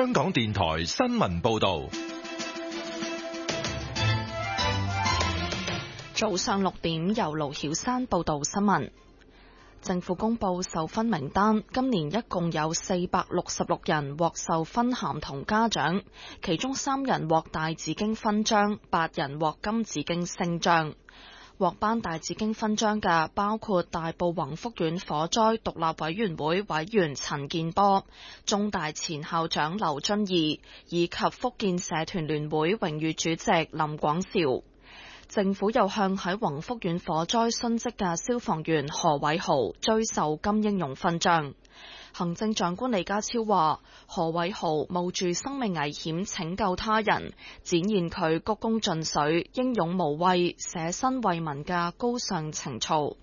香港電台新聞報道。 早上6點，由盧曉珊報道新聞。政府公布授勳名單，今年一共有466人獲授勳銜同嘉獎，其中3人獲大紫荊勳章，8人獲金紫荊星章。獲頒大紫荊勳章嘅包括大埔宏福苑火災獨立委員會委員陳健波、中大前校長劉遵義以及福建社團聯會榮譽主席林廣兆。政府又向喺宏福苑火災殉職嘅消防員何偉豪追授金英勇勳章。行政長官李家超話，何偉豪冒住生命危險拯救他人，展現佢鞠躬盡瘁、英勇無畏、捨身為民嘅高尚情操。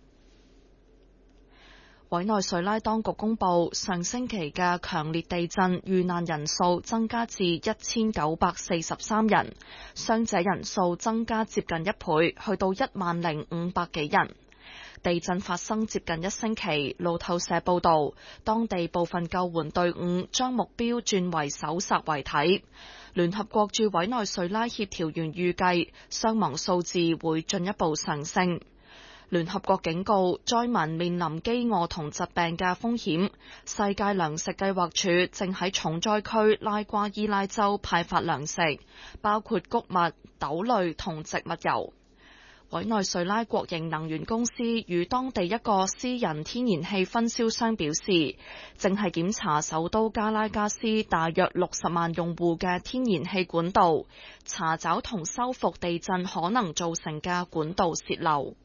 委內瑞拉當局公布，上星期嘅強烈地震遇難人數增加至1943人，傷者人數增加接近1倍，去到10500幾人。地震發生接近1星期，路透社報道，當地部分救援隊伍將目標轉為搜索遺體。聯合國駐委內瑞拉協調員預計，傷亡數字會進一步上升。聯合國警告，災民面臨飢餓同疾病嘅風險。世界糧食計劃署正喺重災區拉瓜伊拉州派發糧食，包括穀物、豆類同植物油。委內瑞拉國營能源公司與當地一個私人天然氣分銷商表示，正係檢查首都加拉加斯大約60萬用戶嘅天然氣管道，查找同修復地震可能造成嘅管道洩漏。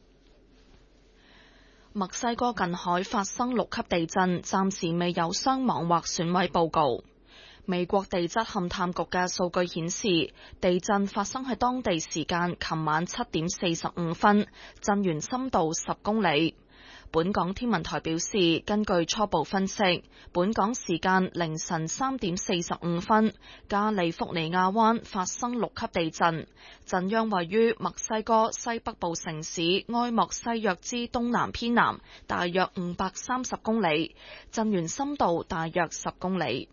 墨西哥近海發生6級地震，暫時未有傷亡或損毀報告。美國地質勘探局嘅數據顯示，地震發生喺當地時間琴晚7點45分，震源深度10公里。本港天文台表示，根據初步分析，本港時間凌晨3點45分，加利福尼亞灣發生6級地震，震央位於墨西哥西北部城市埃莫西約之東南偏南，大約530公里，震源深度大約10公里。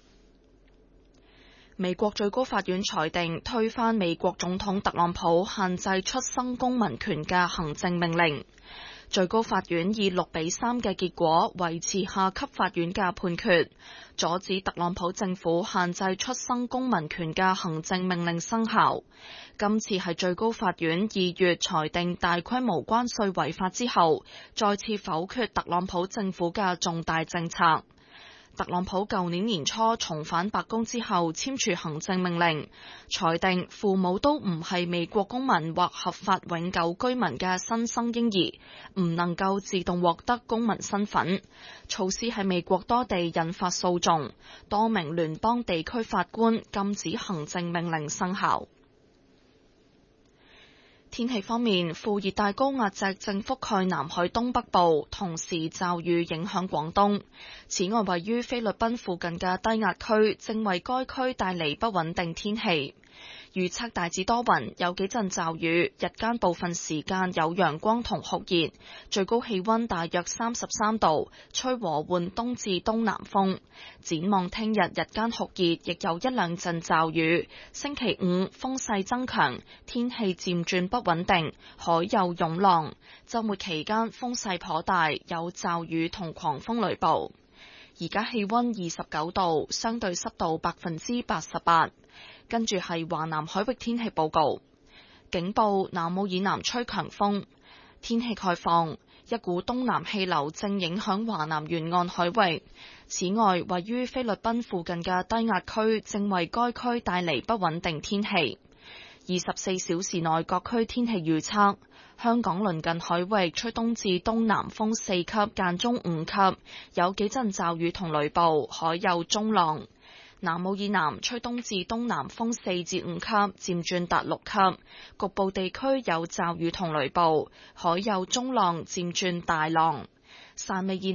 美國最高法院裁定推翻美國總統特朗普限制出生公民權嘅行政命令。最高法院以6-3嘅結果維持下級法院嘅判決，阻止特朗普政府限制出生公民權嘅行政命令生效。今次係最高法院2月裁定大規模關稅違法之後，再次否決特朗普政府嘅重大政策。特朗普舊年年初重返白宮之後簽署行政命令，裁定父母都唔係美國公民或合法永久居民嘅新生嬰兒唔能夠自動獲得公民身份。措施喺美國多地引發訴訟，多名聯邦地區法官禁止行政命令生效。天氣方面，副熱帶高壓脊正覆蓋南海東北部，同時驟雨影響廣東。此外，位於菲律賓附近嘅低壓區正為該區帶嚟不穩定天氣。預測大致多雲，有幾陣驟雨，日間部分時間有陽光同酷熱，最高氣溫大約33度，吹和緩東至東南風。展望聽日日間酷熱，亦有一兩陣驟雨。星期5風勢增強，天氣漸轉不穩定，海有湧浪。週末期間風勢頗大，有驟雨同狂風雷暴。而家氣溫29度，相對濕度88%。跟住係華南海域天氣報告，警報：南澳以南吹強風。天氣概況：一股東南氣流正影響華南沿岸海域。此外，位於菲律賓附近嘅低壓區正為該區帶嚟不穩定天氣。24小時內各區天氣預測：香港鄰近海域吹東至東南風4級，間中5級，有幾陣驟雨同雷暴，海有中浪。南澳以南吹東至東南風4至5級，漸轉達6級，局部地區有驟雨同雷暴，海有中浪，漸轉大浪。汕尾以